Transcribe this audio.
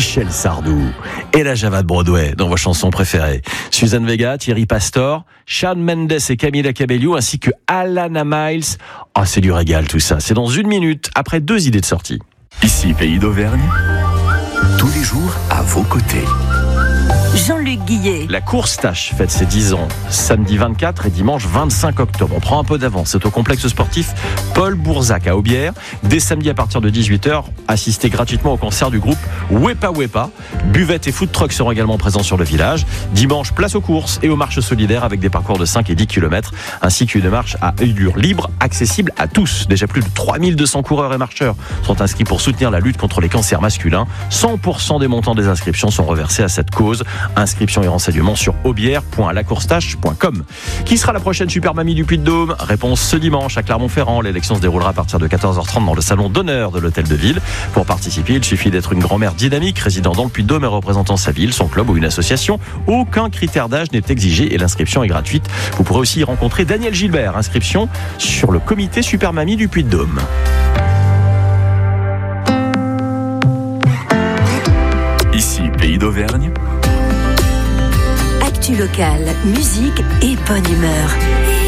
Michel Sardou et la Java de Broadway dans vos chansons préférées. Suzanne Vega, Thierry Pastor, Shawn Mendes et Camila Cabello ainsi que Alana Miles. Oh, c'est du régal tout ça. C'est dans 1 minute après 2 idées de sortie. Ici, Pays d'Auvergne, tous les jours à vos côtés. Jean-Luc Guillet. La course Tâche fête ses 10 ans, samedi 24 et dimanche 25 octobre. On prend un peu d'avance. C'est au complexe sportif Paul Bourzac à Aubière. Dès samedi à partir de 18h, assistez gratuitement au concert du groupe Wepa Wepa. Buvettes et food trucks seront également présents sur le village. Dimanche, place aux courses et aux marches solidaires avec des parcours de 5 et 10 km, ainsi qu'une marche à allure libre, accessible à tous. Déjà plus de 3200 coureurs et marcheurs sont inscrits pour soutenir la lutte contre les cancers masculins. 100% des montants des inscriptions sont reversés à cette cause. Inscriptions et renseignements sur aubière.lacourstache.com. Qui sera la prochaine super mamie du Puy-de-Dôme? Réponse ce dimanche à Clermont-Ferrand. L'élection se déroulera à partir de 14h30 dans le salon d'honneur de l'hôtel de ville. Pour participer, il suffit d'être une grand-mère dynamique résidant dans le Puy-de-Dôme et représentant sa ville, son club ou une association. Aucun critère d'âge n'est exigé et l'inscription est gratuite. Vous pourrez aussi y rencontrer Daniel Gilbert. Inscription sur le comité super mamie du Puy-de-Dôme. Ici, Pays d'Auvergne. Actu locale, musique et bonne humeur.